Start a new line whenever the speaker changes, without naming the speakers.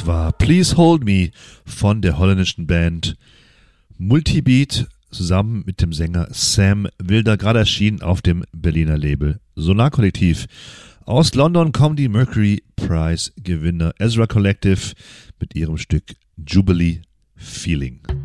Das war Please Hold Me von der holländischen Band Multibeat zusammen mit dem Sänger Sam Wilder, gerade erschienen auf dem Berliner Label Sonar Kollektiv. Aus London kommen die Mercury Prize Gewinner Ezra Collective mit ihrem Stück Jubilee Feeling.